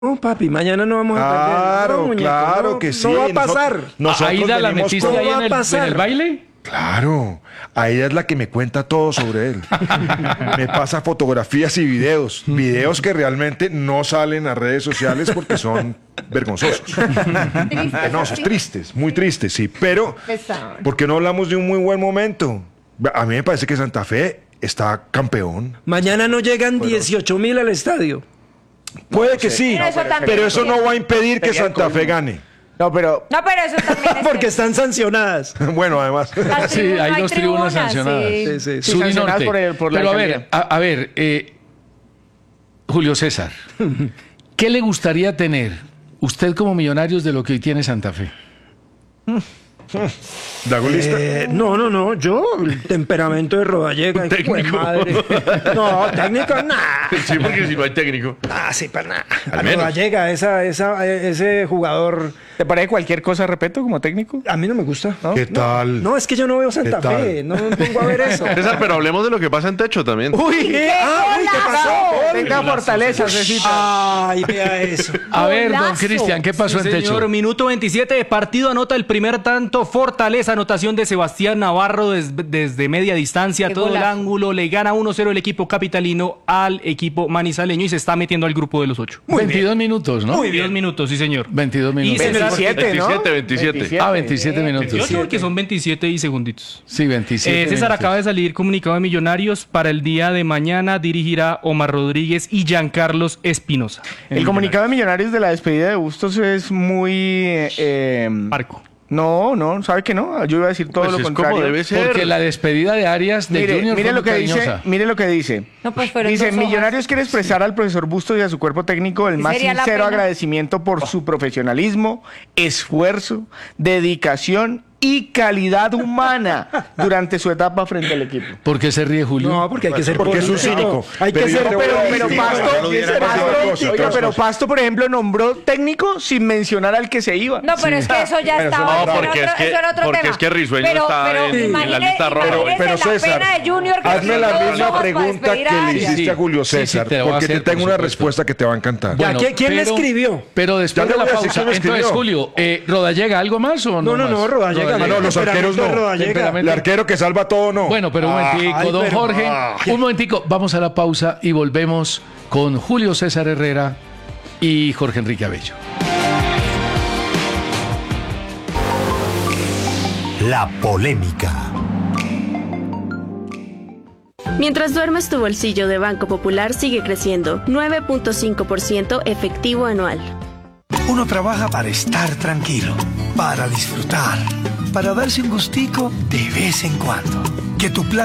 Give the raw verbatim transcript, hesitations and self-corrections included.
No, papi, mañana no vamos a perder. Claro, No, muñeco, claro no, que sí. No va a pasar. Nosotros- nosotros ¿Ahí da la venimos metiste con- ahí ¿Cómo en va el, a pasar? en el baile? Claro, a ella es la que me cuenta todo sobre él. Me pasa fotografías y videos. Videos que realmente no salen a redes sociales porque son vergonzosos. Penosos, tristes, muy tristes, sí. Pero, ¿por qué no hablamos de un muy buen momento? A mí me parece que Santa Fe está campeón. Mañana no llegan dieciocho mil al estadio. Puede que sí, Pero eso también pero es eso no cierto. va a impedir que Santa Fe gane. No, pero No, pero eso también es Porque cierto. están sancionadas. Bueno, además. Las Sí, tribunas- hay dos tribunas sancionadas. sí. Sí, sí. Sí, Sur y sancionadas norte. por el- por la Pero a alcaldía. ver, a, a ver, eh, Julio César, ¿qué le gustaría tener usted como Millonarios de lo que hoy tiene Santa Fe? Dagolista. Eh, no, no, no. Yo, el temperamento de Rodallega. hijo de madre. No, técnico, nada. Sí, porque si no hay técnico. Ah, sí, para nada. Al menos. Rodallega, esa, esa, ese jugador. ¿te parece cualquier cosa, repito, como técnico? A mí no me gusta. ¿Qué tal? No, es que yo no veo Santa ¿Qué tal? Fe. No me pongo a ver eso. César, pero hablemos de lo que pasa en techo también. Uy, ¿qué? Ah, uy, ¿qué pasó? Tenga fortaleza, Cecita. Ay, vea eso. A ver, don Golazo. Cristian, ¿qué pasó Sí, en señor, techo? minuto veintisiete de partido, anota el primer tanto, Fortaleza, anotación de Sebastián Navarro des- desde media distancia, Qué todo el golazo. ángulo, le gana uno cero el equipo capitalino al equipo manizaleño y se está metiendo al grupo de los ocho. veintidós minutos, ¿no? Muy bien. minutos, sí señor. veintidós Y minutos. César- veintisiete, ¿no? veintisiete, veintisiete. Ah, veintisiete minutos. veintiocho, porque son veintisiete y segunditos. Sí, veintisiete. Eh, César minutos. acaba de salir comunicado de Millonarios para el día de mañana dirigirá Omar Rodríguez y Giancarlos Espinosa. El comunicado de Millonarios de la despedida de Bustos es muy... eh, Marco. no, no, ¿sabe que no? Yo iba a decir todo Pues lo es contrario. como debe ser. Porque la despedida de Arias de Mire, Junior mire fue lo muy que dice, cariñosa. mire lo que dice. No, pues fueron Dice, dos hojas. Millonarios quiere expresar al profesor Bustos y a su cuerpo técnico el ¿Sí más sería la sincero pena? agradecimiento por su profesionalismo, esfuerzo, dedicación y calidad humana durante su etapa frente al equipo. ¿Por qué se ríe Julio? No, porque hay que ser Porque es un político. cínico. Hay que Pero yo ser te voy a Pero, decir, pero sí, Pasto, no lo diera Pasto- más otra cosa, oiga, otra pero cosa. Pasto, por ejemplo, nombró técnico sin mencionar al que se iba. No, pero es que eso ya Pero eso estaba. no, eso era porque otro- es que- eso era otro porque tema. es que Risueño pero, está pero en- en la imagine- lista roja. imagínese Pero la César, pena de Junior que hazme tiene la dos misma ojos para pregunta despedir que a le Arias. hiciste Sí, a Julio sí, sí, César, te la voy a porque te hacer, tengo por una supuesto. respuesta que te va a encantar. Ya, ¿quién- quién le escribió? Pero después Ya de le la voy a decir pausa. quién me escribió. Entonces, Julio, eh, ¿Rodallega algo más o no? No, no, no, más? Rodallega. Ah, no, los arqueros no. Rodallega. El arquero que salva todo no. Bueno, pero un Ay, momentico, don pero- Jorge. ah. Un momentico, vamos a la pausa y volvemos con Julio César Herrera y Jorge Enrique Abello. La polémica. Mientras duermes, tu bolsillo de Banco Popular sigue creciendo, nueve punto cinco por ciento efectivo anual. Uno trabaja para estar tranquilo, para disfrutar, para darse un gustico de vez en cuando. Que tu plan